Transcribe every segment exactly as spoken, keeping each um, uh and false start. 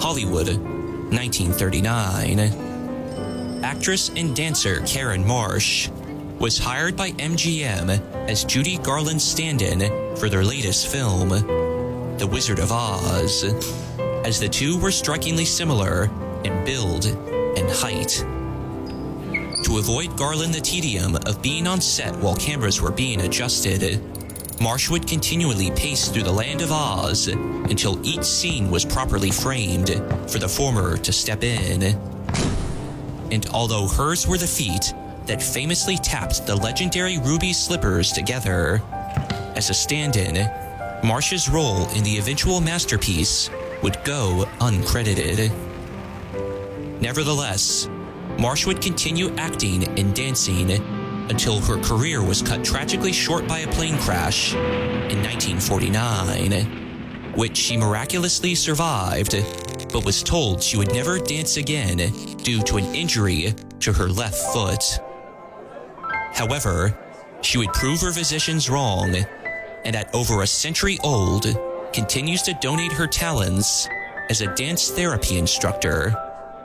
Hollywood, nineteen thirty-nine. Actress and dancer Karen Marsh was hired by M G M as Judy Garland's stand-in for their latest film, The Wizard of Oz, as the two were strikingly similar in build and height. To avoid Garland the tedium of being on set while cameras were being adjusted, Marsh would continually pace through the land of Oz until each scene was properly framed for the former to step in. And although hers were the feet that famously tapped the legendary ruby slippers together, as a stand-in, Marsh's role in the eventual masterpiece would go uncredited. Nevertheless, Marsh would continue acting and dancing until her career was cut tragically short by a plane crash in nineteen forty-nine, which she miraculously survived, but was told she would never dance again due to an injury to her left foot. However, she would prove her physicians wrong, and at over a century old, continues to donate her talents as a dance therapy instructor.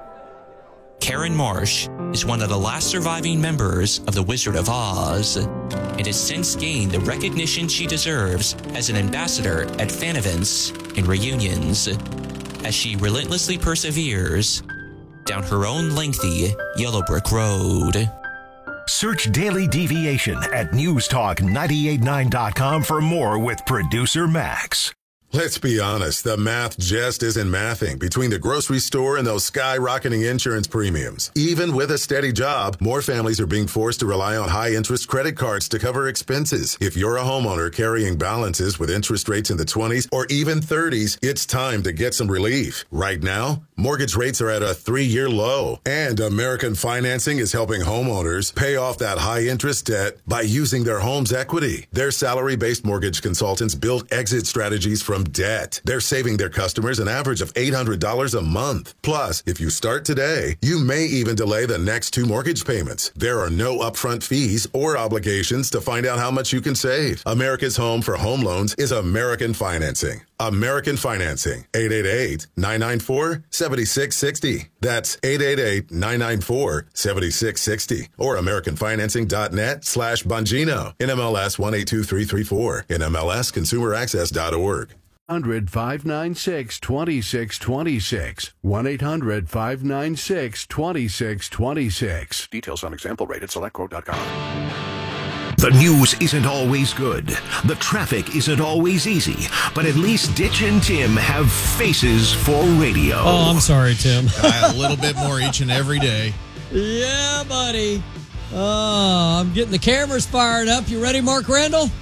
Karen Marsh is one of the last surviving members of The Wizard of Oz, and has since gained the recognition she deserves as an ambassador at fan events and reunions, as she relentlessly perseveres down her own lengthy yellow brick road. Search Daily Deviation at news talk nine eight nine dot com for more with producer Max. Let's be honest, the math just isn't mathing between the grocery store and those skyrocketing insurance premiums. Even with a steady job, more families are being forced to rely on high-interest credit cards to cover expenses. If you're a homeowner carrying balances with interest rates in the twenties or even thirties, it's time to get some relief. Right now, mortgage rates are at a three-year low, and American Financing is helping homeowners pay off that high-interest debt by using their home's equity. Their salary-based mortgage consultants build exit strategies from debt. They're saving their customers an average of eight hundred dollars a month. Plus, if you start today, you may even delay the next two mortgage payments. There are no upfront fees or obligations to find out how much you can save. America's home for home loans is American Financing. American Financing. eight eight eight, nine nine four, seven six six zero. That's eight eight eight, nine nine four, seven six six zero. Or americanfinancing.net slash Bongino. N M L S one eight two three three four. N M L S consumer access dot org. one eight hundred, five nine six, two six two six. one eight hundred, five nine six, two six two six. Details on example rate at select quote dot com. The news isn't always good. The traffic isn't always easy. But at least Ditch and Tim have faces for radio. Oh, I'm sorry, Tim. A little bit more each and every day. Yeah, buddy. Oh, I'm getting the cameras fired up. You ready, Mark Randall?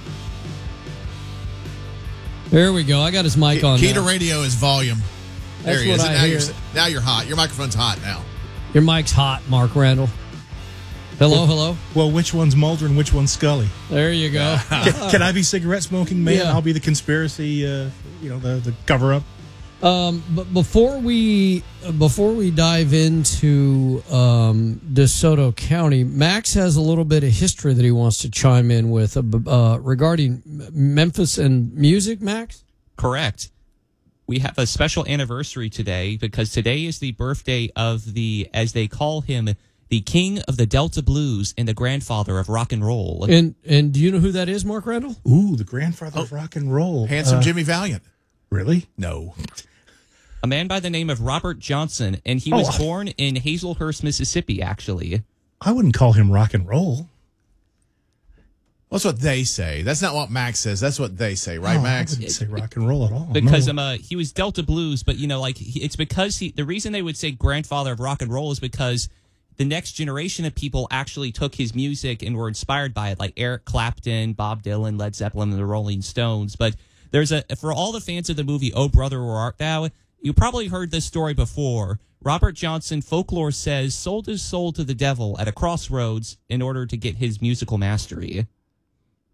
There we go. I got his mic on. Key now. to radio is volume. There That's he is. what And I now, hear. you're, now you're hot. Your microphone's hot now. Your mic's hot, Mark Randall. Hello, hello. Well, which one's Mulder and which one's Scully? There you go. Can, can I be cigarette smoking man? Yeah. I'll be the conspiracy, uh, you know, the, the cover up. Um, but before we before we dive into um, DeSoto County, Max has a little bit of history that he wants to chime in with uh, uh, regarding Memphis and music. Max, correct. We have a special anniversary today because today is the birthday of the, as they call him, the king of the Delta Blues and the grandfather of rock and roll. And and do you know who that is, Mark Randall? Ooh, the grandfather oh, of rock and roll. Handsome uh, Jimmy Valiant. Really? No. A man by the name of Robert Johnson, and he was oh, born in Hazelhurst, Mississippi, actually. I wouldn't call him rock and roll. That's what they say. That's not what Max says. That's what they say, right, oh, Max? I wouldn't say rock and roll at all. Because no. um, uh, he was Delta Blues, but, you know, like, he, it's because he, the reason they would say grandfather of rock and roll is because the next generation of people actually took his music and were inspired by it, like Eric Clapton, Bob Dylan, Led Zeppelin, and the Rolling Stones. But there's a, for all the fans of the movie Oh Brother, Where Art Thou, you probably heard this story before. Robert Johnson, folklore says, sold his soul to the devil at a crossroads in order to get his musical mastery.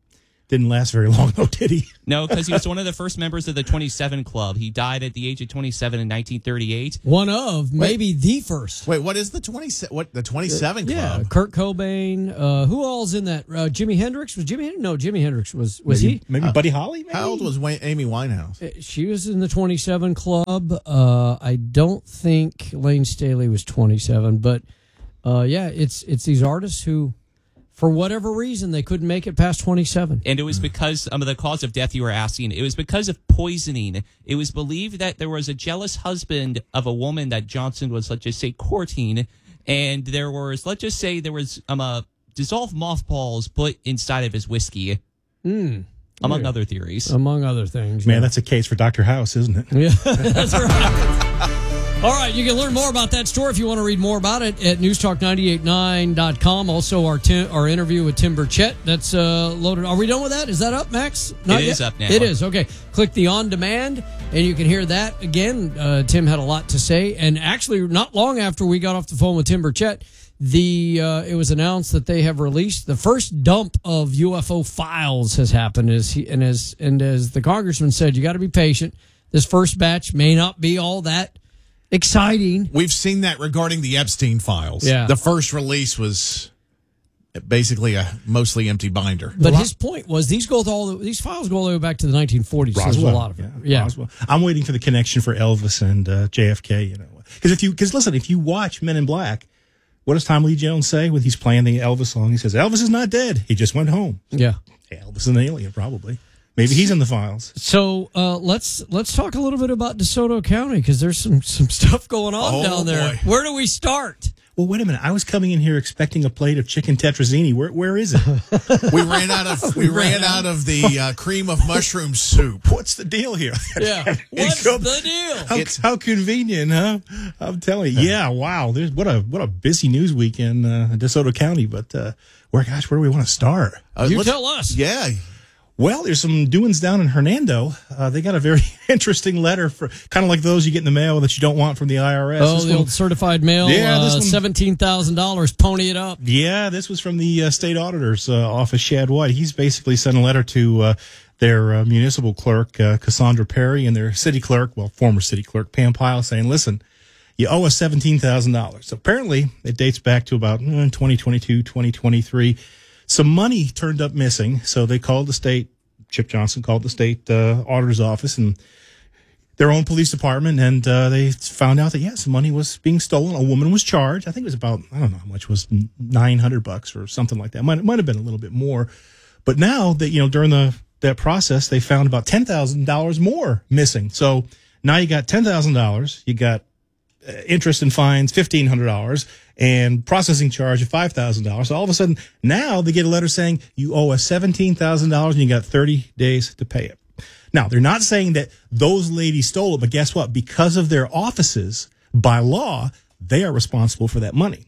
Didn't last very long, though, did he? No, because he was one of the first members of the twenty-seven Club. He died at the age of twenty-seven in nineteen thirty-eight. One of, maybe the first. Wait, what is the twenty? What the twenty-seven Yeah, Club? Kurt Cobain. Uh, who all's in that? Uh, Jimi Hendrix? Was Jimi Hendrix? No, Jimi Hendrix was, was maybe, he? Maybe Buddy Holly? Maybe? How old was Wayne, Amy Winehouse? Uh, She was in the twenty-seven Club. Uh, I don't think Lane Staley was twenty-seven, but uh, yeah, it's it's these artists who, for whatever reason, they couldn't make it past twenty-seven. And it was because um, of the cause of death you were asking. It was because of poisoning. It was believed that there was a jealous husband of a woman that Johnson was, let's just say, courting. And there was, let's just say, there was um, a dissolved mothballs put inside of his whiskey, Mm, among yeah. other theories. Among other things. Man, yeah. that's a case for Doctor House, isn't it? Yeah, that's right. All right, you can learn more about that story if you want to read more about it at news talk nine eight nine dot com. Also, our Tim, our interview with Tim Burchett, that's uh, loaded. Are we done with that? Is that up, Max? Not It yet? is up now. It is, okay. Click the on demand, and you can hear that again. Uh, Tim had a lot to say, and actually, not long after we got off the phone with Tim Burchett, the uh, it was announced that they have released the first dump of U F O files has happened. As he, and as and as the congressman said, you got to be patient. This first batch may not be all that exciting. We've seen that regarding the Epstein files. Yeah. The first release was basically a mostly empty binder. But his point was these go all the, these files go all the way back to the nineteen forties. So there's a lot of it. Yeah, Yeah. Roswell. I'm waiting for the connection for Elvis and uh, J F K. You know, because if you because listen, if you watch Men in Black, what does Tommy Lee Jones say when he's playing the Elvis song? He says, "Elvis is not dead. He just went home." Yeah. Hey, Elvis is an alien, probably. Maybe he's in the files. So uh, let's let's talk a little bit about DeSoto County because there's some some stuff going on Oh, down there. boy. Where do we start? Well, wait a minute. I was coming in here expecting a plate of chicken tetrazzini. Where where is it? We ran out of we ran out of the uh, cream of mushroom soup. What's the deal here? Yeah. What's come- the deal? How, It's- how convenient, huh? I'm telling you. Yeah, wow. There's what a what a busy news week in uh, DeSoto County. But uh, where, gosh, where do we want to start? Uh, You let's- tell us. Yeah. Well, there's some doings down in Hernando. Uh, they got a very interesting letter for kind of like those you get in the mail that you don't want from the I R S. Oh, This the one- old certified mail, Yeah, this uh, one- seventeen thousand dollars. Pony it up. Yeah, this was from the uh, state auditor's uh, office, Shad White. He's basically sent a letter to uh, their uh, municipal clerk, uh, Cassandra Perry, and their city clerk, well, former city clerk, Pam Pyle, saying, listen, you owe us seventeen thousand dollars. So apparently it dates back to about mm, twenty twenty-two, twenty twenty-three. Some money turned up missing, so they called the state. Chip Johnson called the state uh, auditor's office and their own police department, and uh, they found out that, yes, some money was being stolen. A woman was charged. I think it was about, I don't know how much it was, nine hundred bucks or something like that. Might, might have been a little bit more. But now that, you know, during the that process, they found about ten thousand dollars more missing. So now you got ten thousand dollars. You got uh, interest and fines, fifteen hundred dollars, and processing charge of five thousand dollars. So all of a sudden, now they get a letter saying you owe us seventeen thousand dollars and you got thirty days to pay it. Now, they're not saying that those ladies stole it, but guess what? Because of their offices, by law, they are responsible for that money.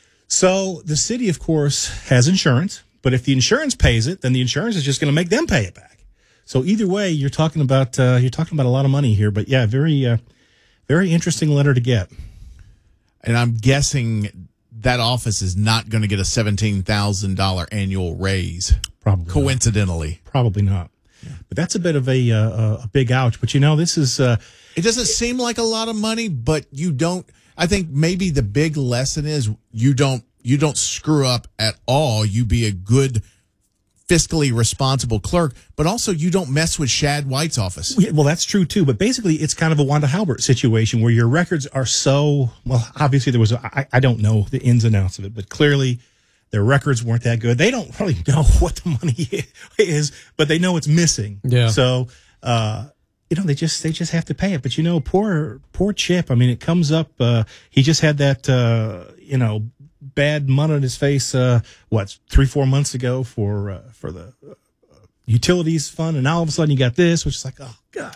So the city, of course, has insurance, but if the insurance pays it, then the insurance is just going to make them pay it back. So either way, you're talking about uh, you're talking about a lot of money here. But yeah, very uh, very interesting letter to get. And I'm guessing that office is not going to get a seventeen thousand dollars annual raise. Probably not. Coincidentally. Probably not. But that's a bit of a uh, a big ouch. But you know, this is uh, It doesn't seem like a lot of money, but you don't. I think maybe the big lesson is you don't you don't screw up at all. You be a good, fiscally responsible clerk, but also you don't mess with Shad White's office. yeah, well, that's true too. But basically, it's kind of a Wanda Halbert situation where your records are so well. Obviously, there was a, I, I don't know the ins and outs of it, but clearly their records weren't that good. They don't really know what the money is, but they know it's missing. Yeah. So, uh, you know, they just they just have to pay it. But you know, poor poor Chip. I mean, it comes up. Uh, he just had that uh, you know bad mud on his face. Uh, what three four months ago for uh, for the uh, utilities fund, and now all of a sudden you got this, which is like, oh god.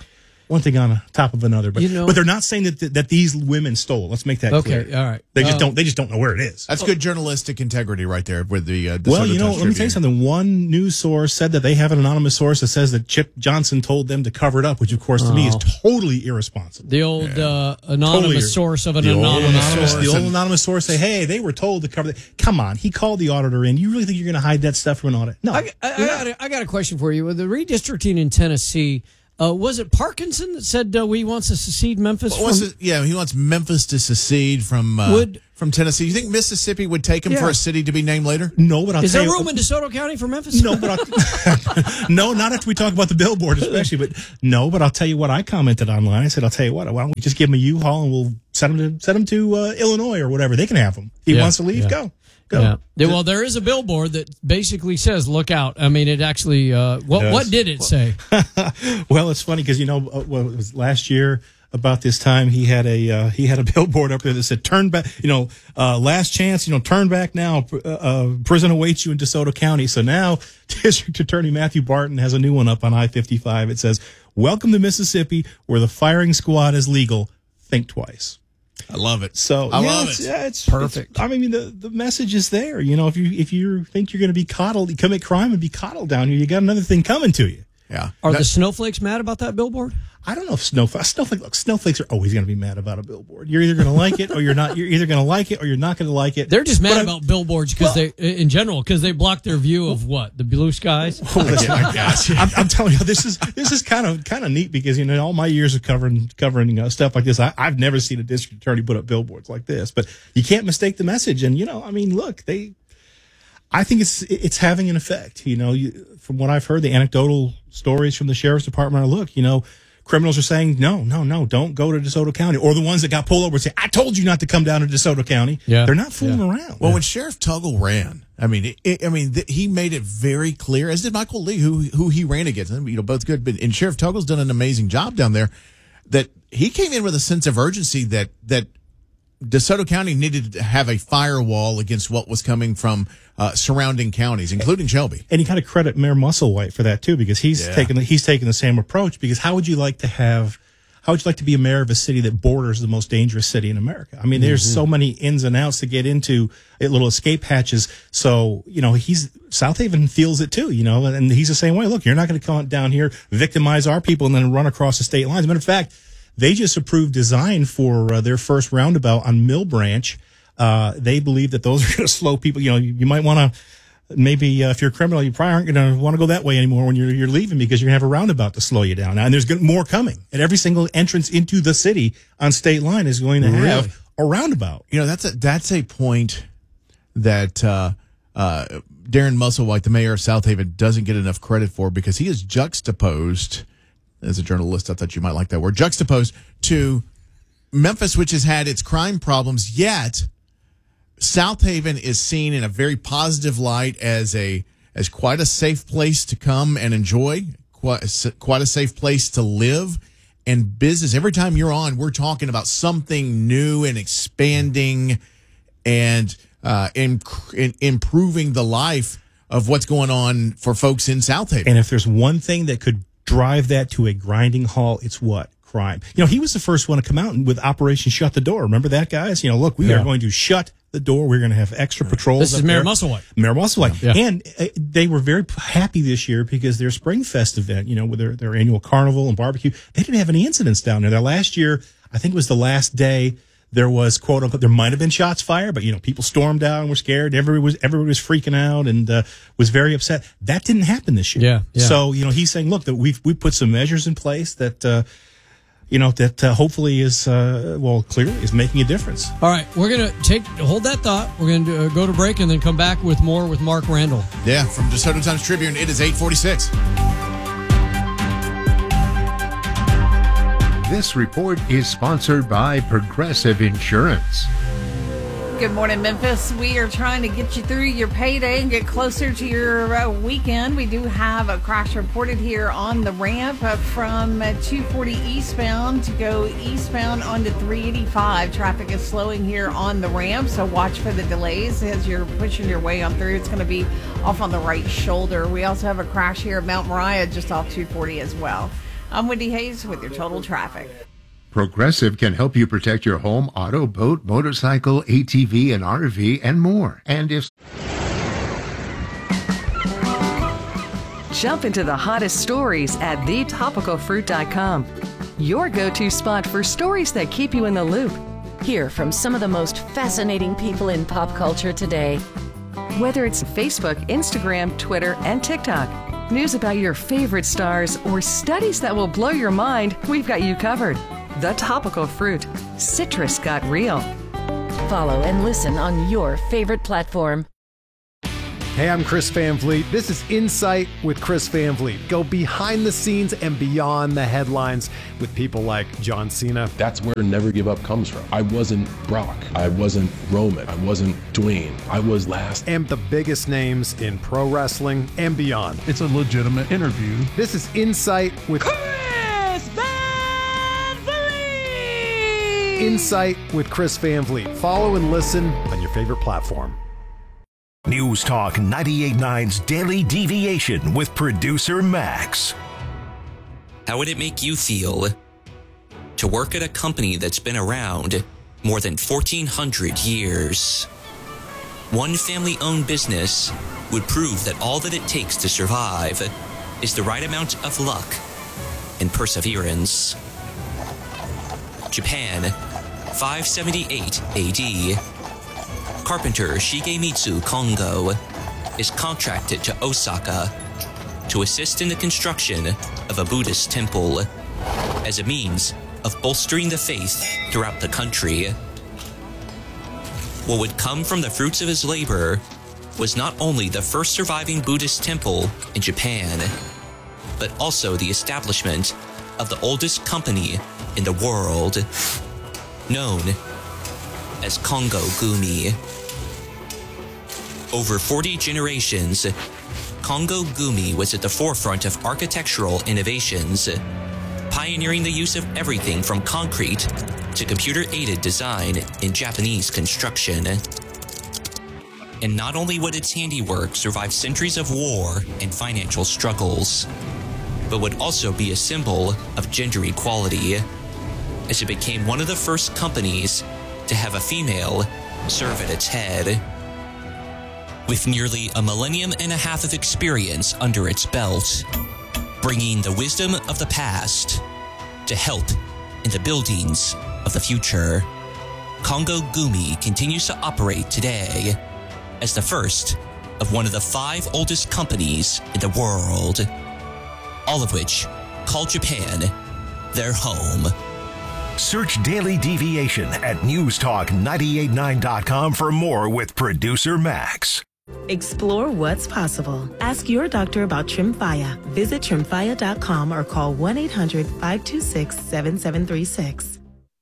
one thing on top of another. But You know- but they're not saying that that these women stole. Let's make that Okay, clear. all right. They just Um, don't. They just don't know where it is. That's good journalistic integrity right there with the. Uh, Well, DeSoto you know, Times let me tell you Tribune. something. One news source said that they have an anonymous source that says that Chip Johnson told them to cover it up, which, of course, to me is totally irresponsible. The old uh, anonymous Totally. source of an The old anonymous, anonymous, source. the old anonymous source say, "Hey, they were told to cover that." Come on, he called the auditor in. You really think you're going to hide that stuff from an audit? No. I, I, I, got a, I got a question for you. With the redistricting in Tennessee, uh, was it Parkinson that said uh, we wants to secede Memphis? Well, from, what's it- yeah, he wants Memphis to secede from uh, Would- from Tennessee. You think Mississippi would take him Yeah. for a city to be named later? No, but I'll is tell there you. room in DeSoto County for Memphis? No, but I'll, no, not after we talk about the billboard, especially. But no, but I'll tell you what I commented online. I said, I'll tell you what. Why don't we just give him a U-Haul and we'll send him to send him to uh, Illinois or whatever. They can have him. He Yeah, wants to leave. yeah. Go, go. Yeah. Yeah, well, there is a billboard that basically says "Look out." I mean, it actually. Uh, what It does. what did it say? Well, it's funny because you know, uh, well, it was last year about this time he had a uh, he had a billboard up there that said "Turn back." You know, uh, last chance. You know, turn back now. Uh, uh, prison awaits you in DeSoto County. So now, District Attorney Matthew Barton has a new one up on I fifty-five. It says, "Welcome to Mississippi, where the firing squad is legal. Think twice." I love it. So I yeah, love it's, it. Yeah, it's Perfect. it's- I mean, the the message is there. You know, if you if you think you're going to be coddled, you commit crime and be coddled down here, you got another thing coming to you. Yeah. Are That- the snowflakes mad about that billboard? I don't know if snowflakes. Snowflake, look, snowflakes are always going to be mad about a billboard. You're either going to like it or you're not. You're either going to like it or you're not going to like it. They're just mad But I'm- about billboards because Well- they, in general, because they block their view of what the blue skies. Oh, listen, I'm, I'm telling you, this is this is kind of kind of neat because you know all my years of covering covering uh, stuff like this, I, I've never seen a district attorney put up billboards like this. But you can't mistake the message, and you know, I mean, look, they. I think it's it's having an effect. You know, you, from what I've heard, the anecdotal stories from the sheriff's department are, look, you know, criminals are saying, no, no, no, don't go to DeSoto County. Or the ones that got pulled over say, I told you not to come down to DeSoto County. Yeah. They're not fooling Yeah. around. Well, when Sheriff Tuggle ran, I mean, it, it, I mean, th- he made it very clear, as did Michael Lee, who who he ran against. And, you know, both good, but and Sheriff Tuggle's done an amazing job down there. That he came in with a sense of urgency that that DeSoto County needed to have a firewall against what was coming from uh, surrounding counties, including Shelby. And you got to credit Mayor Musselwhite for that too, because he's Yeah. taking the, he's taking the same approach. Because how would you like to have, how would you like to be a mayor of a city that borders the most dangerous city in America? I mean, there's so many ins and outs to get into, uh, little escape hatches. So you know, he's South Haven feels it too, you know, and he's the same way. Look, you're not going to come down here, victimize our people, and then run across the state lines. As a matter of fact, they just approved design for uh, their first roundabout on Mill Branch. Uh, they believe that those are going to slow people. You know, you, you might want to maybe uh, if you're a criminal, you probably aren't going to want to go that way anymore when you're you're leaving because you're going to have a roundabout to slow you down. Now, and there's gonna, more coming. And every single entrance into the city on state line is going to have Really? a roundabout. You know, that's a that's a point that uh, uh, Darren Musselwhite, the mayor of South Haven, doesn't get enough credit for because he is juxtaposed. As a journalist, I thought you might like that word. Juxtaposed to Memphis, which has had its crime problems, yet South Haven is seen in a very positive light as a as quite a safe place to come and enjoy, quite quite a safe place to live and business. Every time you're on, we're talking about something new and expanding and uh, in, in improving the life of what's going on for folks in South Haven. And if there's one thing that could drive that to a grinding halt, it's what? Crime. You know, he was the first one to come out with Operation Shut the Door. Remember that, guys? You know, look, we Yeah. are going to shut the door. We're going to have extra patrols. This is up Mayor there. Musselwhite. Mayor Musselwhite. Yeah. And uh, they were very p- happy this year because their Spring Fest event, you know, with their, their annual carnival and barbecue, they didn't have any incidents down there. Their last year, I think it was the last day, there was, quote unquote, there might have been shots fired, but, you know, people stormed out and were scared. Everybody was, everybody was freaking out and uh, was very upset. That didn't happen this year. Yeah, yeah. So, you know, he's saying, look, that we've, we put some measures in place that, uh, you know, that uh, hopefully is, uh, well, clearly is making a difference. All right, we're gonna take hold that thought. We're gonna uh, go to break and then come back with more with Mark Randall. Yeah, from DeSoto Times Tribune, it is eight forty-six. This report is sponsored by Progressive Insurance. Good morning, Memphis. We are trying to get you through your payday and get closer to your uh, weekend. We do have a crash reported here on the ramp uh, from uh, two forty eastbound to go eastbound onto three eighty-five. Traffic is slowing here on the ramp, so watch for the delays as you're pushing your way on through. It's going to be off on the right shoulder. We also have a crash here at Mount Moriah just off two forty as well. I'm Wendy Hayes with your total traffic. Progressive can help you protect your home, auto, boat, motorcycle, A T V, and R V, and more. And if... Jump into the hottest stories at the topical fruit dot com. Your go-to spot for stories that keep you in the loop. Hear from some of the most fascinating people in pop culture today. Whether it's Facebook, Instagram, Twitter, and TikTok, news about your favorite stars, or studies that will blow your mind, we've got you covered. The Topical Fruit. Citrus got real. Follow and listen on your favorite platform. Hey, I'm Chris Van Vliet. This is Insight with Chris Van Vliet. Go behind the scenes and beyond the headlines with people like John Cena. That's where Never Give Up comes from. I wasn't Brock. I wasn't Roman. I wasn't Dwayne. I was last. And the biggest names in pro wrestling and beyond. It's a legitimate interview. This is Insight with Chris Van Vliet. Insight with Chris Van Vliet. Follow and listen on your favorite platform. News Talk ninety-eight point nine's Daily Deviation with producer Max. How would it make you feel to work at a company that's been around more than fourteen hundred years? One family-owned business would prove that all that it takes to survive is the right amount of luck and perseverance. Japan, five seventy-eight A D. Carpenter Shigemitsu Kongo is contracted to Osaka to assist in the construction of a Buddhist temple as a means of bolstering the faith throughout the country. What would come from the fruits of his labor was not only the first surviving Buddhist temple in Japan, but also the establishment of the oldest company in the world, known as Kongo Gumi. Over forty generations, Kongo Gumi was at the forefront of architectural innovations, pioneering the use of everything from concrete to computer-aided design in Japanese construction. And not only would its handiwork survive centuries of war and financial struggles, but would also be a symbol of gender equality, as it became one of the first companies to have a female serve at its head. With nearly a millennium and a half of experience under its belt, bringing the wisdom of the past to help in the buildings of the future, Kongo Gumi continues to operate today as the first of one of the five oldest companies in the world, all of which call Japan their home. Search Daily Deviation at news talk nine eight nine dot com for more with producer Max. Explore what's possible. Ask your doctor about Tremfya. Visit tremfya dot com or call one eight hundred five two six seven seven three six.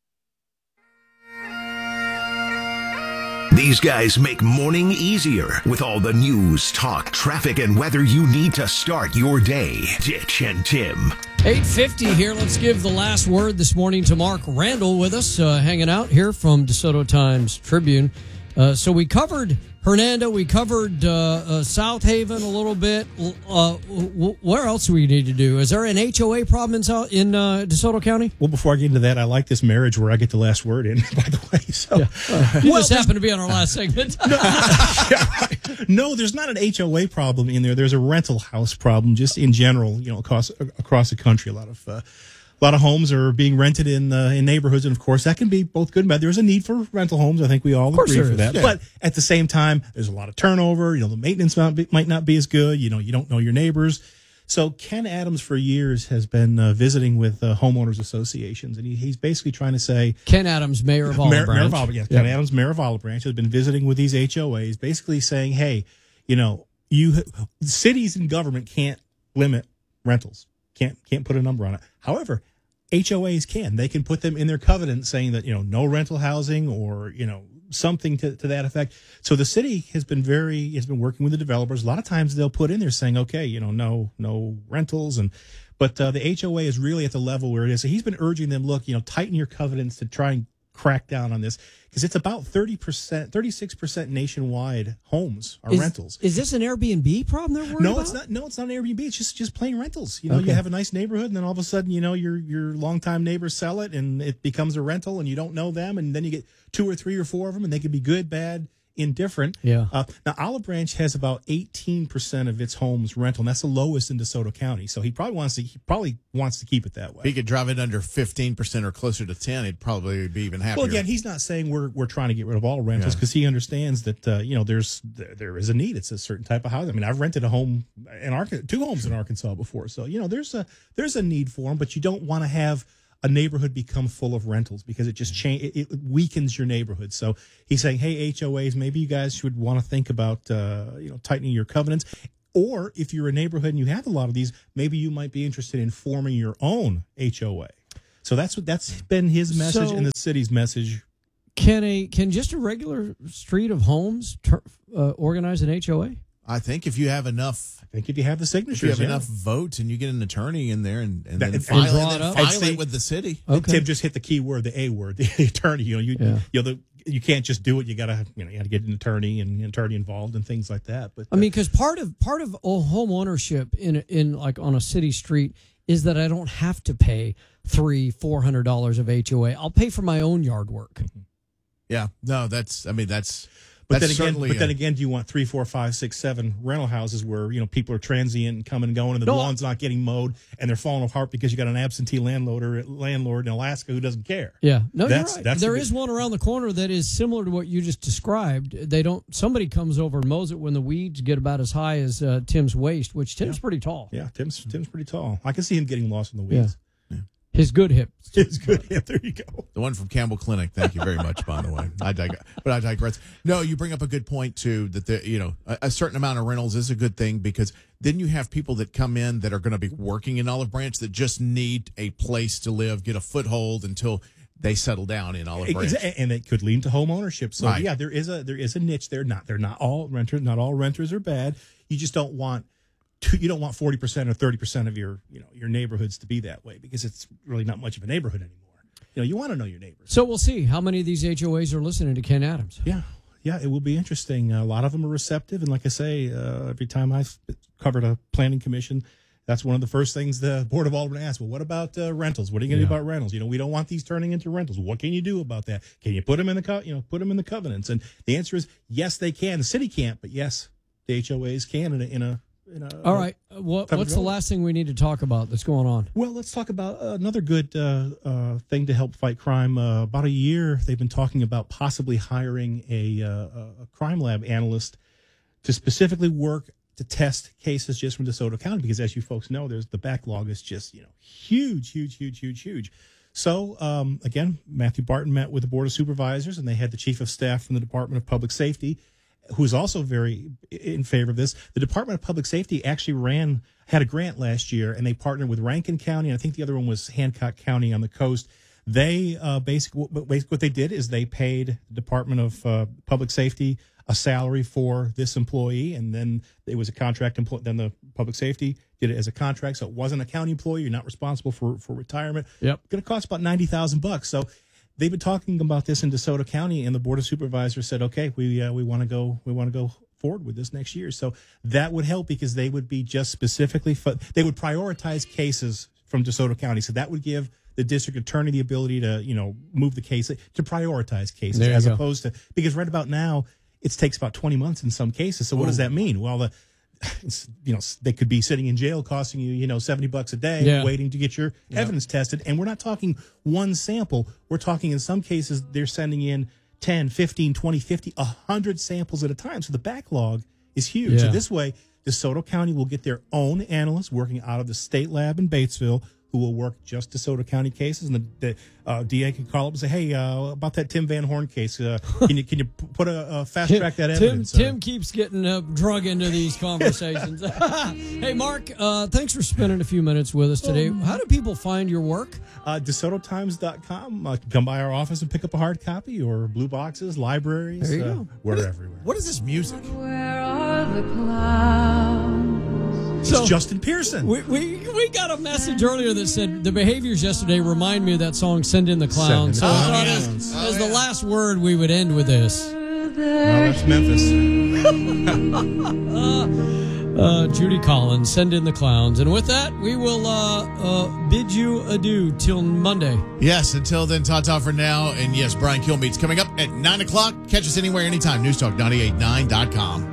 These guys make morning easier with all the news, talk, traffic, and weather you need to start your day. Ditch and Tim. eight fifty here. Let's give the last word this morning to Mark Randall with us, uh, hanging out here from DeSoto Times Tribune. Uh, so we covered Hernando, we covered uh, uh, South Haven a little bit. Uh, w- where else do we need to do? Is there an H O A problem in, South, in uh, DeSoto County? Well, before I get into that, I like this marriage where I get the last word in, by the way. So, yeah. uh, you well, just happen to be on our last segment. no, yeah, right. No, there's not an H O A problem in there. There's a rental house problem just in general, you know, across, across the country. A lot of uh, A lot of homes are being rented in uh, in neighborhoods, and of course that can be both good and bad. There's a need for rental homes. I think we all agree for that. Yeah. But at the same time, there's a lot of turnover. You know, the maintenance might, be, might not be as good. You know, you don't know your neighbors. So Ken Adams for years has been uh, visiting with uh, homeowners associations, and he, he's basically trying to say Ken Adams, mayor of Olive Mayor, Branch. Mayor of Olive, yeah, yeah. Ken Adams, mayor of Olive Branch, has been visiting with these H O As, basically saying, hey, you know, you cities and government can't limit rentals, can't can't put a number on it. However, H O As can. They can put them in their covenant saying that, you know, no rental housing or, you know, something to, to that effect. So the city has been very, has been working with the developers. A lot of times they'll put in there saying, okay, you know, no, no rentals. And, but uh, the H O A is really at the level where it is. So he's been urging them, look, you know, tighten your covenants to try and crack down on this because it's about thirty percent, thirty-six percent nationwide homes are is, rentals. Is this an Airbnb problem they're worried no, about? it's not. No, it's not an Airbnb. It's just just plain rentals. You know, Okay. you have a nice neighborhood, and then all of a sudden, you know, your your longtime neighbors sell it, and it becomes a rental, and you don't know them, and then you get two or three or four of them, and they could be good, bad, indifferent. Yeah. Uh, now, Olive Branch has about eighteen percent of its homes rental, and that's the lowest in DeSoto County. So he probably wants to he probably wants to keep it that way. If he could drive it under fifteen percent or closer to ten, he'd probably be even happier. Well, again, he's not saying we're we're trying to get rid of all rentals Yeah. because he understands that uh, you know there's there, there is a need. It's a certain type of housing. I mean, I've rented a home in Arkansas, two homes in Arkansas before, so you know there's a there's a need for them, but you don't want to have a neighborhood become full of rentals because it just change it, it weakens your neighborhood. So he's saying, hey, H O As, maybe you guys should want to think about uh, you know tightening your covenants. Or if you're a neighborhood and you have a lot of these, maybe you might be interested in forming your own H O A. So that's what that's been his message So- and the city's message. Can a can just a regular street of homes ter, uh, organize an H O A? I think if you have enough, I think if you have the signatures, if you have yeah. enough votes and you get an attorney in there and, and That- then and file, draw and it then up. file And see- it with the city. And Tim just hit the key word, the A word, the attorney. You know, you Yeah. you know, the, you can't just do it. You gotta, you know, you gotta get an attorney and an attorney involved and things like that. But I mean, because part of part of home ownership in in like on a city street is that I don't have to pay three four hundred dollars of H O A. I'll pay for my own yard work. Yeah, no, that's. I mean, that's. But that's then again, certainly but then a- again, do you want three, four, five, six, seven rental houses where you know people are transient and coming and going, and the No. lawn's not getting mowed, and they're falling apart because you got an absentee landlord or landlord in Alaska who doesn't care? Yeah, no, That's- you're right. that's There the- is one around the corner that is similar to what you just described. They don't. Somebody comes over and mows it when the weeds get about as high as uh, Tim's waist, which Tim's pretty tall. Yeah, Tim's Tim's pretty tall. I can see him getting lost in the weeds. His good hip. It's good. Yeah, there you go. The one from Campbell Clinic. Thank you very much, by the way. I dig- but I digress. No, you bring up a good point too. That the you know a, a certain amount of rentals is a good thing because then you have people that come in that are going to be working in Olive Branch that just need a place to live, get a foothold until they settle down in Olive Branch. Exa- and it could lead to home ownership. So Right. yeah, there is a there is a niche there. Not they're not all renters. Not all renters are bad. You just don't want to, you don't want forty percent or thirty percent of your you know your neighborhoods to be that way because it's really not much of a neighborhood anymore. You know, you want to know your neighbors. So we'll see how many of these H O As are listening to Ken Adams. Yeah, yeah, it will be interesting. A lot of them are receptive, and like I say, uh, every time I've covered a planning commission, that's one of the first things the Board of Aldermen asks. Well, what about uh, rentals? What are you going to do Yeah. about rentals? You know, we don't want these turning into rentals. What can you do about that? Can you put them in the co- you know put them in the covenants? And the answer is yes, they can. The city can't, but yes, the H O As can in a in a. In a All right. Uh, What, type of what's the development. last thing we need to talk about that's going on? Well, let's talk about another good uh, uh, thing to help fight crime. Uh, about a year, they've been talking about possibly hiring a, uh, a crime lab analyst to specifically work to test cases just from DeSoto County, because as you folks know, there's the backlog is just you know huge, huge, huge, huge, huge. So um, again, Matthew Barton met with the Board of Supervisors, and they had the Chief of Staff from the Department of Public Safety, who's also very in favor of this. The Department of Public Safety actually ran, had a grant last year, and they partnered with Rankin County, and I think the other one was Hancock County on the coast. They uh, basically, what, what they did is they paid the Department of uh, Public Safety a salary for this employee, and then it was a contract employee. Then the Public Safety did it as a contract, so it wasn't a county employee. You're not responsible for, for retirement. Yep. Going to cost about ninety thousand bucks. So they've been talking about this in DeSoto County, and the Board of Supervisors said, "Okay, we uh, we want to go we want to go forward with this next year." So that would help because they would be just specifically fo- they would prioritize cases from DeSoto County. So that would give the district attorney the ability to you know move the case to prioritize cases There you as go. opposed to because right about now it takes about twenty months in some cases. So what does Ooh. that mean? Well, the it's, you know, they could be sitting in jail costing you, you know, seventy bucks a day Yeah. waiting to get your Yeah. evidence tested. And we're not talking one sample. We're talking in some cases, they're sending in ten, fifteen, twenty, fifty, one hundred samples at a time. So the backlog is huge. So Yeah. this way, DeSoto County will get their own analysts working out of the state lab in Batesville who will work just DeSoto County cases. And the, the uh, D A can call up and say, hey, uh, about that Tim Van Horn case, uh, can you can you p- put a, a fast track that Tim, evidence? Tim keeps getting uh, drug into these conversations. Hey, Mark, uh, thanks for spending a few minutes with us today. How do people find your work? Uh, DeSoto Times dot com. Uh, come by our office and pick up a hard copy or blue boxes, libraries. There you uh, go. We're everywhere. What is this music? Where are the clouds? It's So, Justin Pearson. We, we we got a message earlier that said the behaviors yesterday remind me of that song "Send in the Clowns." So Send in I the thought Clowns. as, Oh, as yeah. the last word, we would end with this. No, that's Memphis. uh, Judy Collins, "Send in the Clowns," and with that, we will uh, uh, bid you adieu till Monday. Yes, until then, ta-ta for now. And yes, Brian Kilmeade's coming up at nine o'clock. Catch us anywhere, anytime. News Talk nine eight nine dot com.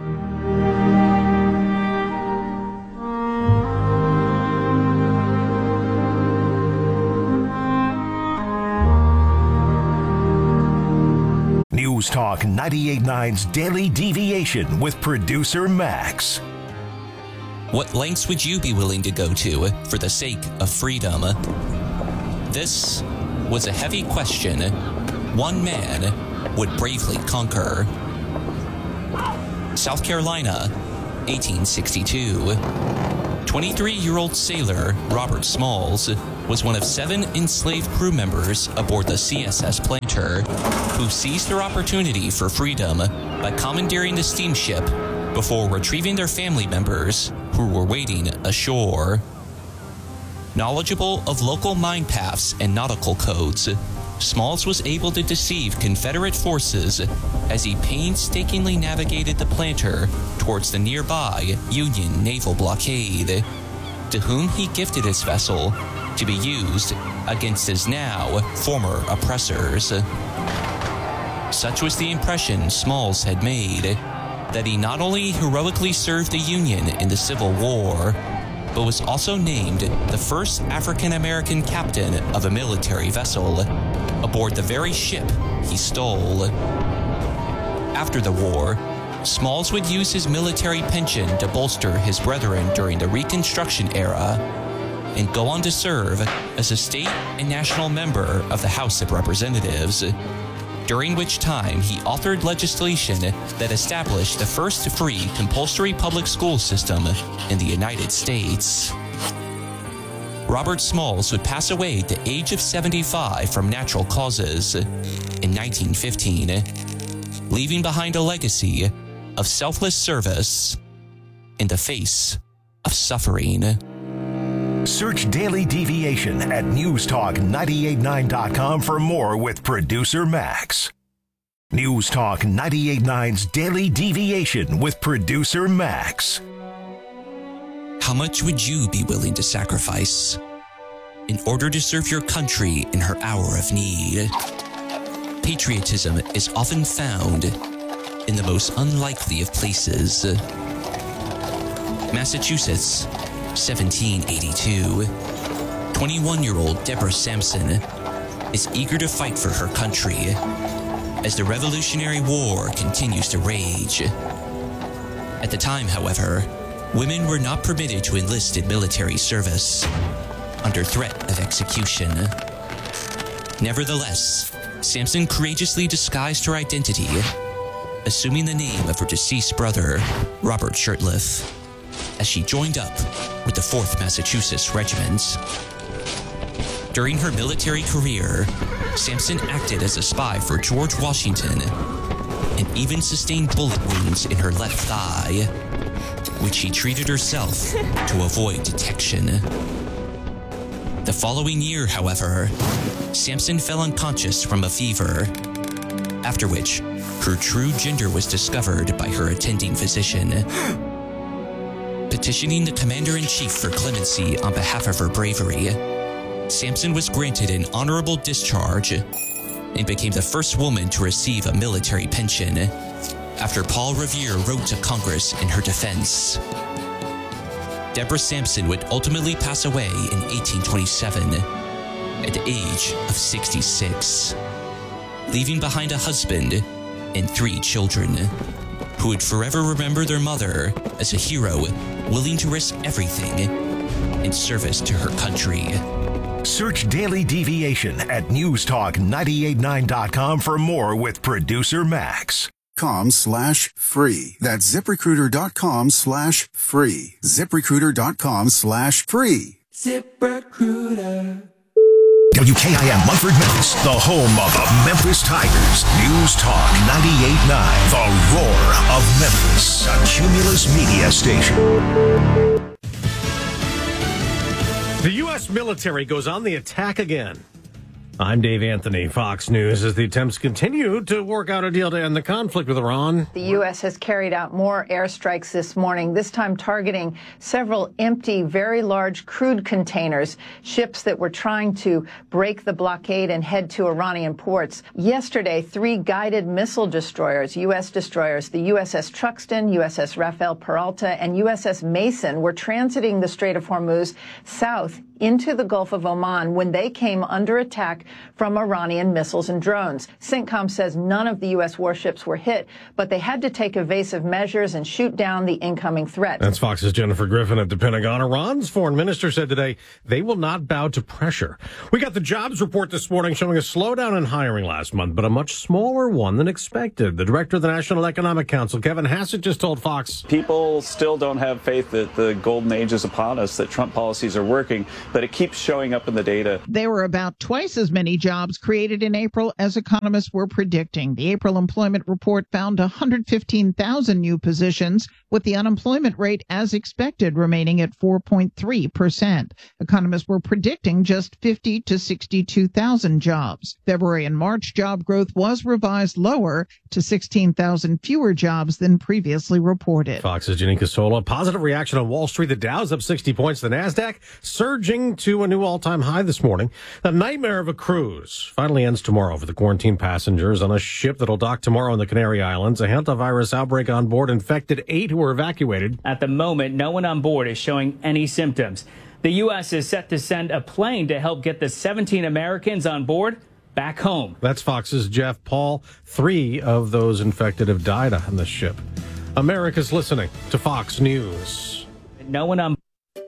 News Talk ninety-eight point nine's Daily Deviation with producer Max. What lengths would you be willing to go to for the sake of freedom? This was a heavy question one man would bravely conquer. South Carolina, eighteen sixty-two. twenty-three-year-old sailor Robert Smalls was one of seven enslaved crew members aboard the C S S Planter who seized their opportunity for freedom by commandeering the steamship before retrieving their family members who were waiting ashore. Knowledgeable of local mine paths and nautical codes, Smalls was able to deceive Confederate forces as he painstakingly navigated the Planter towards the nearby Union naval blockade, to whom he gifted his vessel to be used against his now former oppressors. Such was the impression Smalls had made that he not only heroically served the Union in the Civil War, but was also named the first African-American captain of a military vessel aboard the very ship he stole. After the war, Smalls would use his military pension to bolster his brethren during the Reconstruction era and go on to serve as a state and national member of the House of Representatives, during which time he authored legislation that established the first free compulsory public school system in the United States. Robert Smalls would pass away at the age of seventy-five from natural causes in nineteen fifteen, leaving behind a legacy of selfless service in the face of suffering. Search Daily Deviation at News Talk ninety-eight point nine dot com for more with producer Max. News Talk ninety-eight point nine's Daily Deviation with producer Max. How much would you be willing to sacrifice in order to serve your country in her hour of need? Patriotism is often found in the most unlikely of places. Massachusetts, seventeen eighty-two. twenty-one-year-old Deborah Sampson is eager to fight for her country as the Revolutionary War continues to rage. At the time, however, women were not permitted to enlist in military service under threat of execution. Nevertheless, Sampson courageously disguised her identity, assuming the name of her deceased brother, Robert Shirtliff, as she joined up with the fourth Massachusetts Regiment. During her military career, Sampson acted as a spy for George Washington and even sustained bullet wounds in her left thigh, which she treated herself to avoid detection. The following year, however, Sampson fell unconscious from a fever, after which her true gender was discovered by her attending physician. Petitioning the commander-in-chief for clemency on behalf of her bravery, Sampson was granted an honorable discharge and became the first woman to receive a military pension after Paul Revere wrote to Congress in her defense. Deborah Sampson would ultimately pass away in eighteen twenty-seven at the age of sixty-six, leaving behind a husband and three children who would forever remember their mother as a hero willing to risk everything in service to her country. Search Daily Deviation at News Talk ninety-eight point nine dot com for more with producer Max. Com slash free. That's ZipRecruiter.com slash free. ZipRecruiter.com slash free. ZipRecruiter. W K I M Munford, Memphis, the home of the Memphis Tigers. News Talk ninety-eight point nine, the roar of Memphis, a Cumulus media station. The U S military goes on the attack again. I'm Dave Anthony, Fox News. As the attempts continue to work out a deal to end the conflict with Iran. The U S has carried out more airstrikes this morning, this time targeting several empty, very large crude containers, ships that were trying to break the blockade and head to Iranian ports. Yesterday, three guided missile destroyers, U S destroyers, the U S S Truxtun, U S S Rafael Peralta, and U S S Mason, were transiting the Strait of Hormuz south into the Gulf of Oman when they came under attack from Iranian missiles and drones. CENTCOM says none of the U S warships were hit, but they had to take evasive measures and shoot down the incoming threat. That's Fox's Jennifer Griffin at the Pentagon. Iran's foreign minister said today they will not bow to pressure. We got the jobs report this morning showing a slowdown in hiring last month, but a much smaller one than expected. The director of the National Economic Council, Kevin Hassett, just told Fox. People still don't have faith that the golden age is upon us, that Trump policies are working, but it keeps showing up in the data. There were about twice as many jobs created in April as economists were predicting. The April employment report found one hundred fifteen thousand new positions, with the unemployment rate as expected remaining at four point three percent. Economists were predicting just fifty to sixty-two thousand jobs. February and March job growth was revised lower to sixteen thousand fewer jobs than previously reported. Fox's Janika Sola. Positive reaction on Wall Street. The Dow's up sixty points. The NASDAQ surging to a new all-time high this morning. The nightmare of a cruise finally ends tomorrow for the quarantined passengers on a ship that'll dock tomorrow in the Canary Islands. A hantavirus outbreak on board infected eight who were evacuated. At the moment, no one on board is showing any symptoms. The U S is set to send a plane to help get the seventeen Americans on board back home. That's Fox's Jeff Paul. Three of those infected have died on the ship. America's listening to Fox News. No one on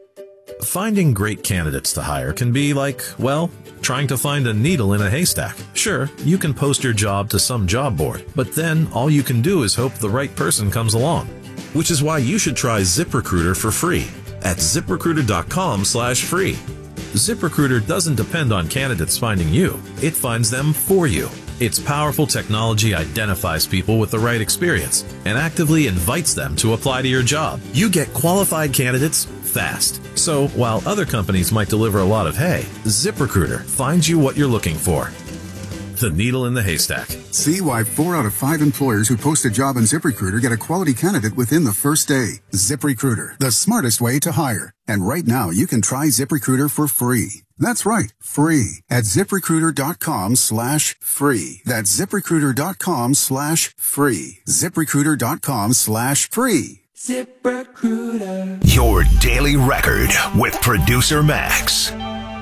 Finding great candidates to hire can be like, well, trying to find a needle in a haystack. Sure, you can post your job to some job board, but then all you can do is hope the right person comes along. Which is why you should try ZipRecruiter for free at ZipRecruiter.com slash free. ZipRecruiter doesn't depend on candidates finding you. It finds them for you. Its powerful technology identifies people with the right experience and actively invites them to apply to your job. You get qualified candidates fast. So while other companies might deliver a lot of hay, ZipRecruiter finds you what you're looking for. The needle in the haystack. See why four out of five employers who post a job on ZipRecruiter get a quality candidate within the first day. ZipRecruiter, the smartest way to hire. And right now, you can try ZipRecruiter for free. That's right, free at ZipRecruiter.com slash free. That's ZipRecruiter.com slash free. ZipRecruiter.com slash free. ZipRecruiter. Your daily record with producer Max.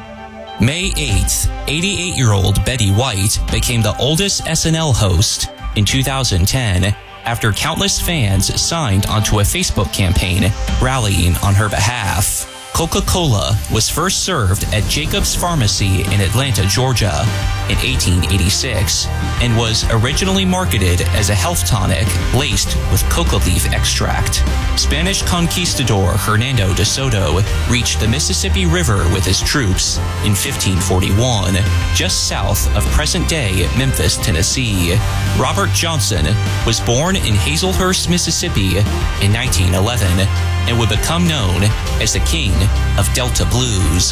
May eighth, eighty-eight-year-old Betty White became the oldest S N L host in two thousand ten after countless fans signed onto a Facebook campaign rallying on her behalf. Coca-Cola was first served at Jacob's Pharmacy in Atlanta, Georgia in eighteen eighty-six and was originally marketed as a health tonic laced with coca leaf extract. Spanish conquistador Hernando de Soto reached the Mississippi River with his troops in fifteen forty-one, just south of present-day Memphis, Tennessee. Robert Johnson was born in Hazelhurst, Mississippi in nineteen eleven and would become known as the King of Delta Blues.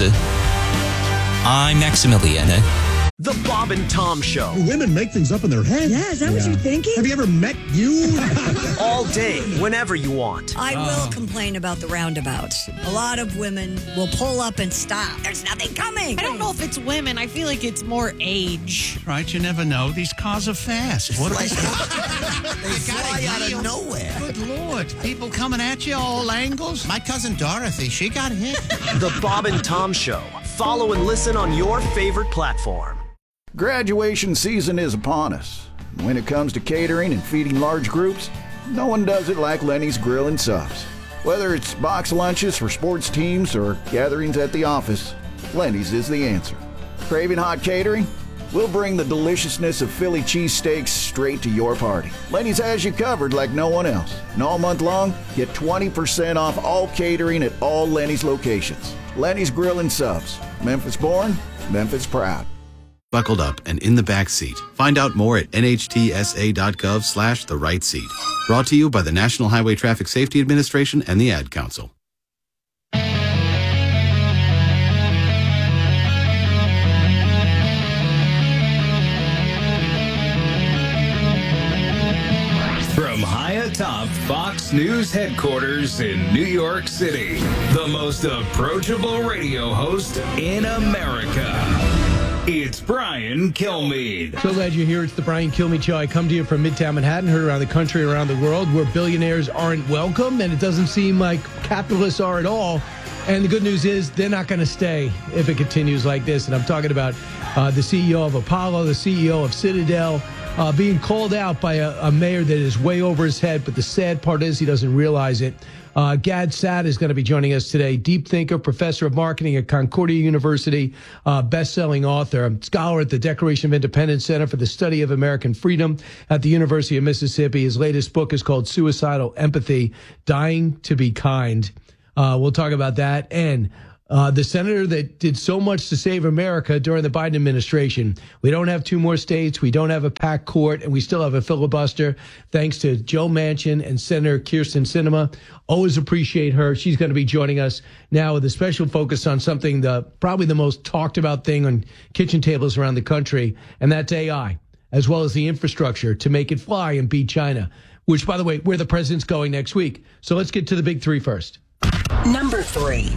I'm Maximilian. The Bob and Tom Show. Women make things up in their head. Yeah, is that what you're thinking? Have you ever met you? All day, whenever you want. I will complain about the roundabouts. A lot of women will pull up and stop. There's nothing coming. I don't know if it's women. I feel like it's more age. Right, you never know. These cars are fast. What Like, they fly out of nowhere. Good Lord. People coming at you all angles. My cousin Dorothy, she got hit. The Bob and Tom Show. Follow and listen on your favorite platform. Graduation season is upon us. When it comes to catering and feeding large groups, no one does it like Lenny's Grill and Subs. Whether it's box lunches for sports teams or gatherings at the office, Lenny's is the answer. Craving hot catering? We'll bring the deliciousness of Philly cheesesteaks straight to your party. Lenny's has you covered like no one else. And all month long, get twenty percent off all catering at all Lenny's locations. Lenny's Grill and Subs. Memphis born, Memphis proud. Buckled up and in the back seat. Find out more at nhtsa.gov slash the right seat. Brought to you by the National Highway Traffic Safety Administration and the Ad Council. From high atop Fox News headquarters in New York City, the most approachable radio host in America. It's Brian Kilmeade. So glad you're here. It's the Brian Kilmeade Show. I come to you from Midtown Manhattan, heard around the country, around the world, where billionaires aren't welcome, and it doesn't seem like capitalists are at all. And the good news is they're not going to stay if it continues like this. And I'm talking about uh, the C E O of Apollo, the C E O of Citadel, uh, being called out by a, a mayor that is way over his head. But the sad part is he doesn't realize it. Uh, Gad Saad is going to be joining us today. Deep thinker, professor of marketing at Concordia University, uh, best-selling author, scholar at the Declaration of Independence Center for the Study of American Freedom at the University of Mississippi. His latest book is called Suicidal Empathy, Dying to Be Kind. Uh, we'll talk about that. And uh, the senator that did so much to save America during the Biden administration. We don't have two more states. We don't have a packed court, and we still have a filibuster, thanks to Joe Manchin and Senator Kyrsten Sinema. Always appreciate her. She's going to be joining us now with a special focus on something, the probably the most talked about thing on kitchen tables around the country, and that's A I, as well as the infrastructure to make it fly and beat China, which, by the way, where the president's going next week. So let's get to the big three first. Number three.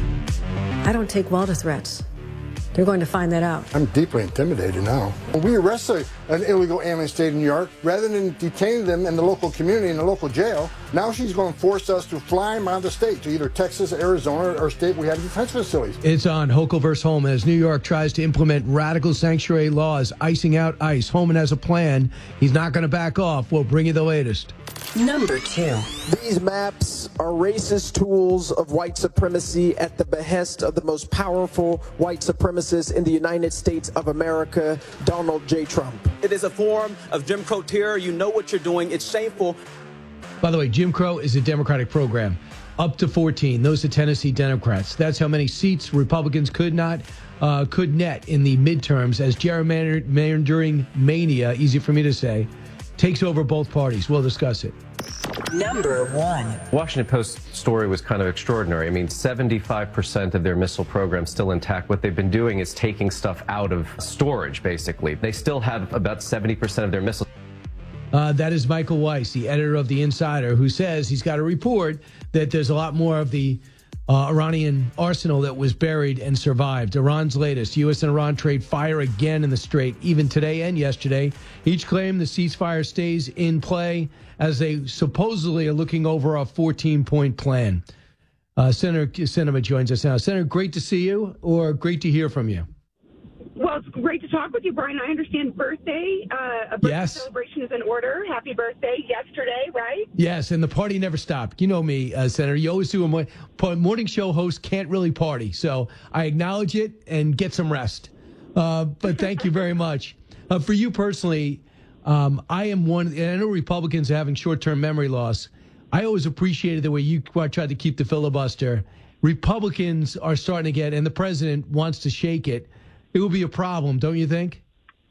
I don't take well to threats. They're going to find that out. I'm deeply intimidated now. When we arrest a, an illegal alien state in New York, rather than detaining them in the local community, in the local jail, now she's going to force us to fly them out of the state to either Texas, Arizona, or state we have defense facilities. It's on Hochul versus Holman as New York tries to implement radical sanctuary laws, icing out ICE. Holman has a plan. He's not going to back off. We'll bring you the latest. Number two. These maps are racist tools of white supremacy at the behest of the most powerful white supremacist in the United States of America, Donald J. Trump. It is a form of Jim Crow terror. You know what you're doing. It's shameful. By the way, Jim Crow is a Democratic program. Up to fourteen. Those are Tennessee Democrats. That's how many seats Republicans could not, uh, could net in the midterms as gerrymandering mania, easy for me to say, takes over both parties. We'll discuss it. Number one. Washington Post story was kind of extraordinary. I mean, seventy-five percent of their missile program still intact. What they've been doing is taking stuff out of storage, basically. They still have about seventy percent of their missiles. Uh, that is Michael Weiss, the editor of The Insider, who says he's got a report that there's a lot more of the uh, Iranian arsenal that was buried and survived. Iran's latest. U S and Iran trade fire again in the Strait, even today and yesterday. Each claim the ceasefire stays in play as they supposedly are looking over a fourteen-point plan. Uh, Senator Sinema joins us now. Senator, great to see you, or great to hear from you. Well, it's great to talk with you, Brian. I understand birthday, uh, a birthday yes. celebration is in order. Happy birthday yesterday, right? Yes, and the party never stopped. You know me, uh, Senator. You always do a morning, morning show host can't really party. So I acknowledge it and get some rest. Uh, but thank you very much. Uh, for you personally, um, I am one, and I know Republicans are having short-term memory loss. I always appreciated the way you tried to keep the filibuster. Republicans are starting to get, and the president wants to shake it. It will be a problem, don't you think?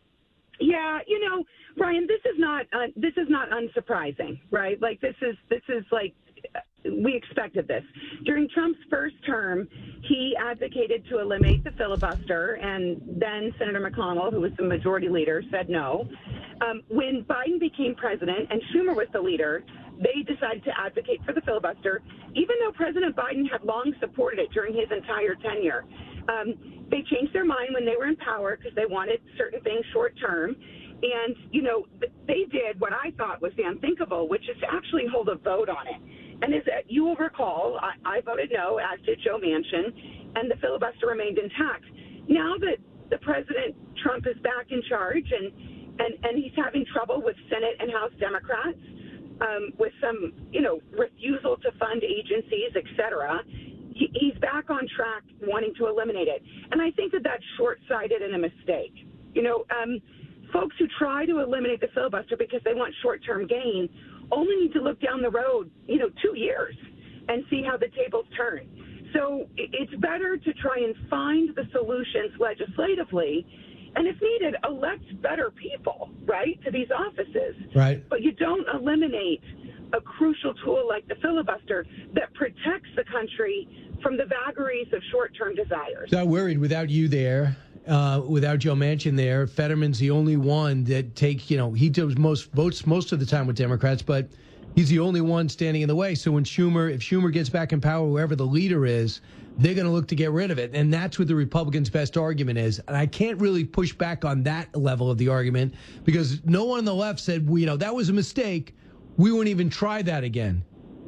Yeah, you know, Brian, this is not uh, this is not unsurprising, right? Like this is this is like we expected this. During Trump's first term, he advocated to eliminate the filibuster, and then Senator McConnell, who was the majority leader, said no. Um, when Biden became president and Schumer was the leader, they decided to advocate for the filibuster, even though President Biden had long supported it during his entire tenure. Um, they changed their mind when they were in power because they wanted certain things short term. And, you know, they did what I thought was the unthinkable, which is to actually hold a vote on it. And as you will recall, I, I voted no, as did Joe Manchin, and the filibuster remained intact. Now that the President Trump is back in charge and, and, and he's having trouble with Senate and House Democrats, um, with some, you know, refusal to fund agencies, et cetera, he, he's back on track wanting to eliminate it. And I think that that's short-sighted and a mistake. You know, um, folks who try to eliminate the filibuster because they want short-term gain only need to look down the road, you know, two years and see how the tables turn. So it's better to try and find the solutions legislatively, and if needed, elect better people, right, to these offices. Right. But you don't eliminate a crucial tool like the filibuster that protects the country from the vagaries of short-term desires. So I worried without you there. Uh, without Joe Manchin there, Fetterman's the only one that takes, you know, he does most votes most of the time with Democrats, but He's the only one standing in the way. So when Schumer, if Schumer gets back in power, whoever the leader is, they're going to look to get rid of it. And that's what the Republicans' best argument is. And I can't really push back on that level of the argument because no one on the left said, well, you know, that was a mistake. We won't even try that again.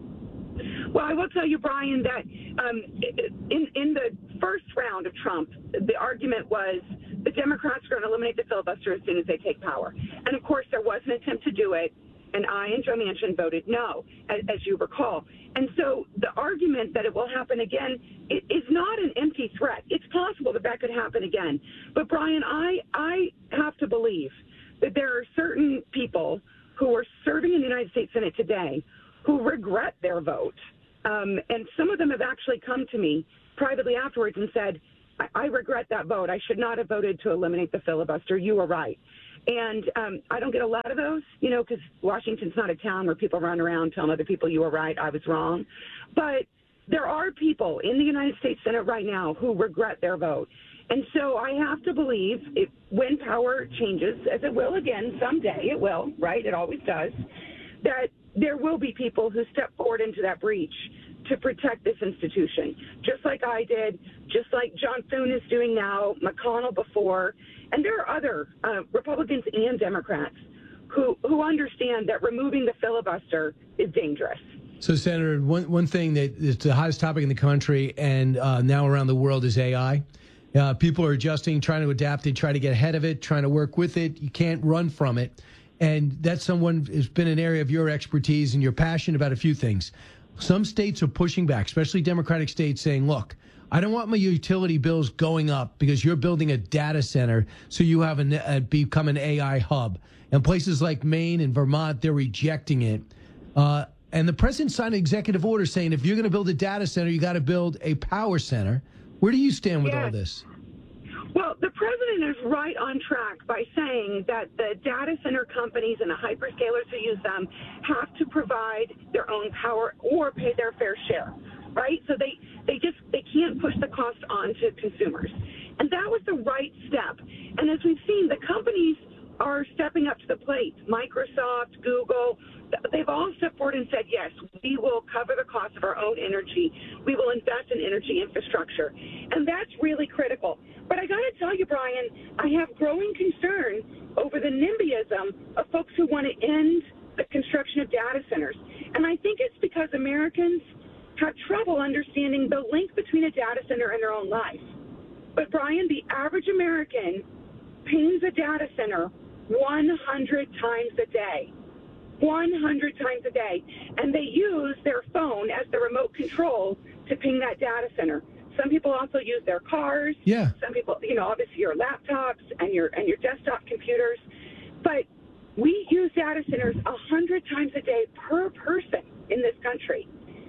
Well, I will tell you, Brian, that um, in, in the first round of Trump, the argument was the Democrats are going to eliminate the filibuster as soon as they take power. And, of course, there was an attempt to do it. And I and Joe Manchin voted no, as, as you recall. And so the argument that it will happen again it, is not an empty threat. It's possible that that could happen again. But, Brian, I, I have to believe that there are certain people who are serving in the United States Senate today who regret their vote. Um, and some of them have actually come to me privately afterwards and said, I, I regret that vote. I should not have voted to eliminate the filibuster. You were right. And um, I don't get a lot of those, you know, because Washington's not a town where people run around telling other people you were right, I was wrong. But there are people in the United States Senate right now who regret their vote. And so I have to believe it, when power changes, as it will again someday, it will, right? It always does, that there will be people who step forward into that breach to protect this institution, just like I did, just like John Thune is doing now, McConnell before. And there are other uh, Republicans and Democrats who, who understand that removing the filibuster is dangerous. So, Senator, one, one thing that is the hottest topic in the country and uh, now around the world is A I. Uh, people are adjusting, trying to adapt it, trying to get ahead of it, trying to work with it. You can't run from it. And that's someone has been an area of your expertise and you're passionate about a few things. Some states are pushing back, especially Democratic states, saying, look, I don't want my utility bills going up because you're building a data center so you have an, uh, become an A I hub. And places like Maine and Vermont, they're rejecting it. Uh, and the president signed an executive order saying if you're going to build a data center, you got to build a power center. Where do you stand with yes. all this? Well, the president is right on track by saying that the data center companies and the hyperscalers who use them have to provide their own power or pay their fair share, right? So they, they just they can't push the cost on to consumers. And that was the right step. And as we've seen, the companies are stepping up to the plate. Microsoft, Google, they've all stepped forward and said, yes, we will cover the cost of our own energy. We will invest in energy infrastructure. And that's really critical. But I got to tell you, Brian, I have growing concern over the NIMBYism of folks who want to end the construction of data centers. And I think it's because Americans have trouble understanding the link between a data center and their own life. But, Brian, the average American pings a data center one hundred times a day. one hundred times a day. And they use their phone as the remote control to ping that data center. Some people also use their cars. Yeah. Some people, you know, obviously your laptops and your and your desktop computers. But we use data centers one hundred times a day per person in this country.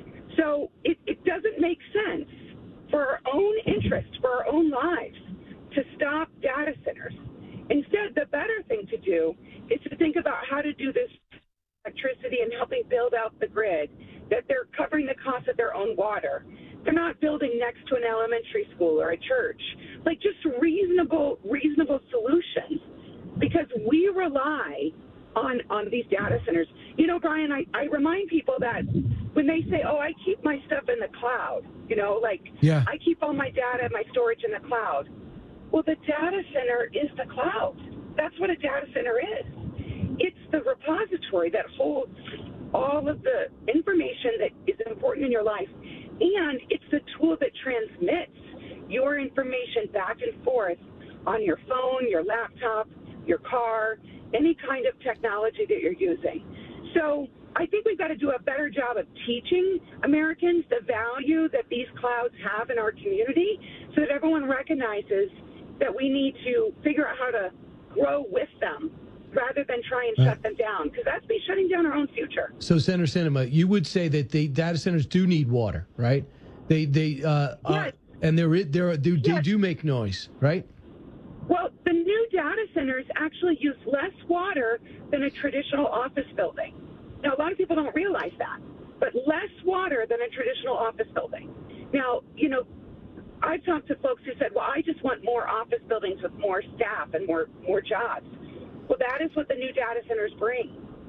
So it, it doesn't make sense for our own interest, for our own lives, to stop data centers. Instead, the better thing to do is to think about how to do this electricity and helping build out the grid, that they're covering the cost of their own water. They're not building next to an elementary school or a church. Like just reasonable, reasonable solutions, because we rely on, on these data centers. You know, Brian, I, I remind people that when they say, oh, I keep my stuff in the cloud, you know, like yeah. I keep all my data, my storage in the cloud. Well, the data center is the cloud. That's what a data center is. It's the repository that holds all of the information that is important in your life. And it's the tool that transmits your information back and forth on your phone, your laptop, your car, any kind of technology that you're using. So I think we've got to do a better job of teaching Americans the value that these clouds have in our community so that everyone recognizes that we need to figure out how to grow with them rather than try and shut them down, because that's be shutting down our own future. So, Senator Sinema, you would say that the data centers do need water, right? They, they, uh, yes. uh and they're, they're, they, yes. they do make noise, right? Well, the new data centers actually use less water than a traditional office building. Now, a lot of people don't realize that, but less water than a traditional office building. Now, you know, I've talked to folks who said, well, I just want more office buildings with more staff and more, more jobs. Well, that is what the new data centers bring.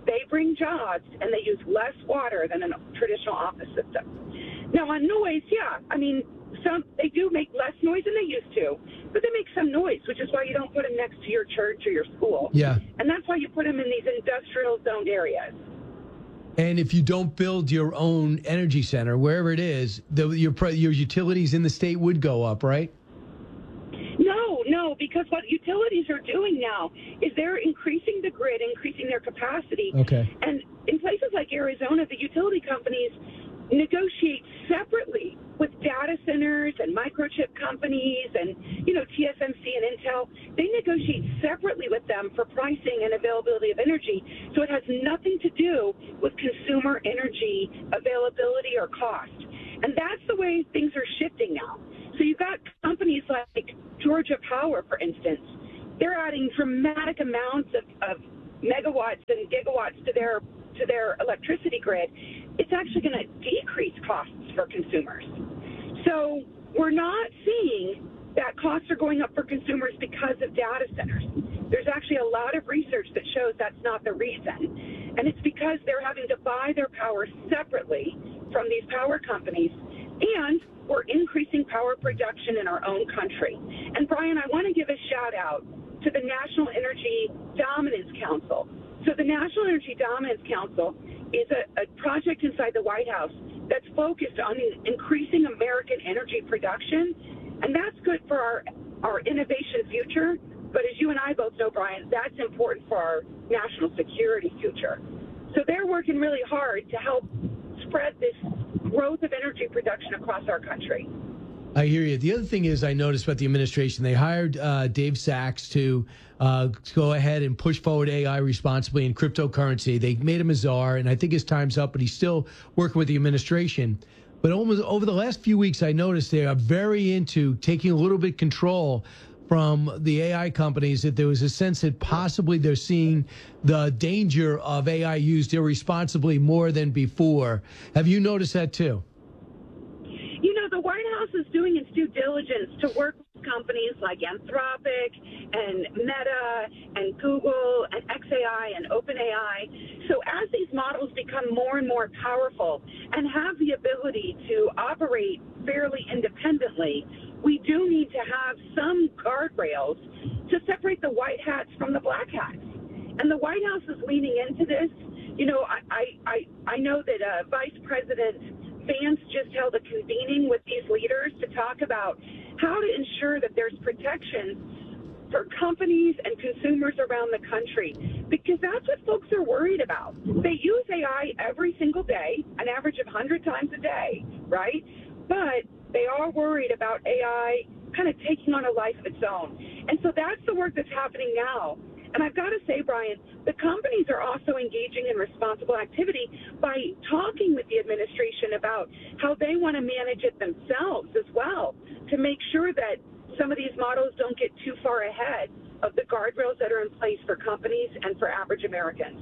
They bring jobs, and they use less water than a traditional office system. Now, on noise, yeah, I mean, some they do make less noise than they used to, but they make some noise, which is why you don't put them next to your church or your school. Yeah. And that's why you put them in these industrial zoned areas. And if you don't build your own energy center, wherever it is, the, your your utilities in the state would go up, right? No, no, because what utilities are doing now is they're increasing the grid, increasing their capacity. Okay. And in places like Arizona, the utility companies negotiate separately with data centers and microchip companies and, you know, T S M C and Intel. They negotiate separately with them for pricing and availability of energy. So it has nothing to do with consumer energy availability or cost. And that's the way things are shifting now. So you've got companies like Georgia Power, for instance. They're adding dramatic amounts of, of megawatts and gigawatts to their to their electricity grid. It's actually going to decrease costs for consumers. So we're not seeing that costs are going up for consumers because of data centers. There's actually a lot of research that shows that's not the reason. And it's because they're having to buy their power separately from these power companies. And we're increasing power production in our own country. And Brian, I want to give a shout out to the National Energy Dominance Council. So the National Energy Dominance Council is a, a project inside the White House that's focused on increasing American energy production. And that's good for our, our innovation future. But as you and I both know, Brian, that's important for our national security future. So they're working really hard to help spread this growth of energy production across our country. I hear you. The other thing is I noticed about the administration, they hired uh, Dave Sachs to uh, go ahead and push forward A I responsibly in cryptocurrency. They made him a czar, and I think his time's up, but he's still working with the administration. But almost over the last few weeks, I noticed they are very into taking a little bit control from the A I companies, that there was a sense that possibly they're seeing the danger of A I used irresponsibly more than before. Have you noticed that too? You know, the White House is doing its due diligence to work with companies like Anthropic and Meta and Google and X A I and OpenAI. So as these models become more and more powerful and have the ability to operate fairly independently, we do need to have some guardrails to separate the white hats from the black hats. And the White House is leaning into this. You know, I, I, I know that uh, Vice President Vance just held a convening with these leaders to talk about how to ensure that there's protection for companies and consumers around the country, because that's what folks are worried about. They use A I every single day, an average of one hundred times a day, right? But they are worried about A I kind of taking on a life of its own. And so that's the work that's happening now. And I've got to say, Brian, the companies are also engaging in responsible activity by talking with the administration about how they want to manage it themselves as well, to make sure that some of these models don't get too far ahead of the guardrails that are in place for companies and for average Americans.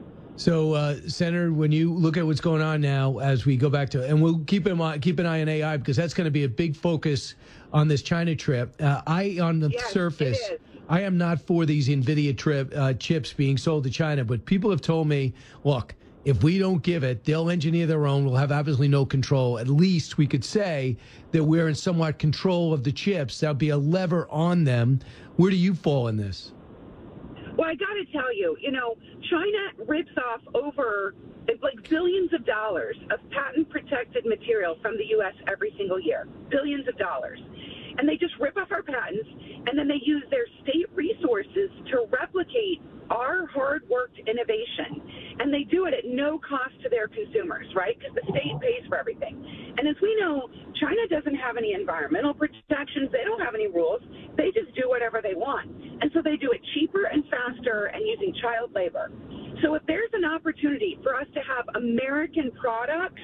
So, uh, Senator, when you look at what's going on now, as we go back to, and we'll keep in mind, keep an eye on A I, because that's going to be a big focus on this China trip. Uh, I, on the yes, surface, I am not for these NVIDIA trip, uh, chips being sold to China, but people have told me, look, if we don't give it, they'll engineer their own. We'll have absolutely no control. At least we could say that we're in somewhat control of the chips. There'll be a lever on them. Where do you fall in this? Well, I got to tell you, you know, China rips off over like billions of dollars of patent-protected material from the U S every single year, billions of dollars. And they just rip off our patents, and then they use their state resources to replicate our hard-worked innovation. And they do it at no cost to their consumers, right? Because the state pays for everything. And as we know, China doesn't have any environmental protections. They don't have any rules. They just do whatever they want. And so they do it cheaper and faster and using child labor. So if there's an opportunity for us to have American products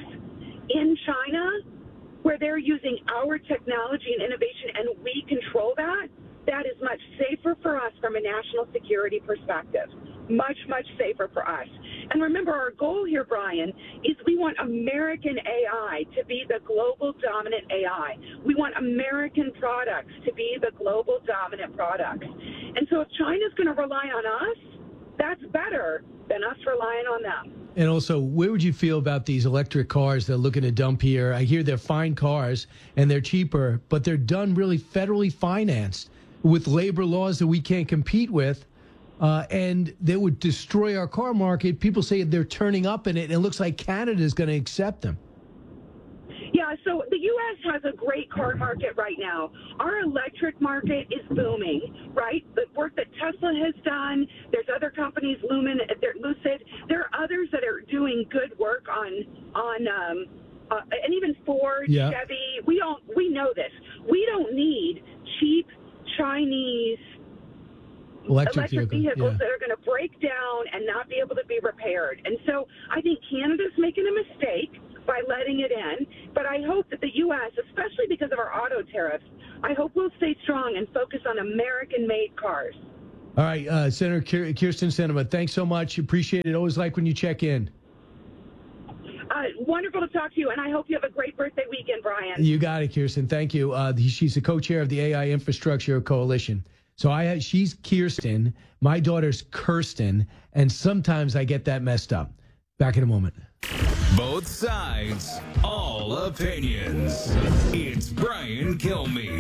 in China where they're using our technology and innovation and we control that, that is much safer for us from a national security perspective. Much, much safer for us. And remember, our goal here, Brian, is we want American A I to be the global dominant A I. We want American products to be the global dominant products. And so if China's going to rely on us, that's better than us relying on them. And also, where would you feel about these electric cars they're looking to dump here? I hear they're fine cars and they're cheaper, but they're done really federally financed with labor laws that we can't compete with. Uh, and they would destroy our car market. People say they're turning up in it, and it looks like Canada is going to accept them. Yeah, so the U S has a great car market right now. Our electric market is booming, right? The work that Tesla has done, there's other companies, Lumen, Lucid. There are others that are doing good work on, on um, uh, and even Ford, yeah. Chevy. We don't, we know this. We don't need cheap Chinese electric, electric vehicle, vehicles yeah. that are going to break down and not be able to be repaired. And so I think Canada's making a mistake by letting it in, but I hope that the U S, especially because of our auto tariffs, I hope we'll stay strong and focus on American-made cars. All right, uh, Senator Kyrsten Sinema, thanks so much. Appreciate it. Always like when you check in. Uh, wonderful to talk to you, and I hope you have a great birthday weekend, Brian. You got it, Kyrsten. Thank you. Uh, she's the co-chair of the A I Infrastructure Coalition. So I she's Kirsten, my daughter's Kirsten, and sometimes I get that messed up. Back in a moment. Both sides, all opinions. It's Brian Kilmeade.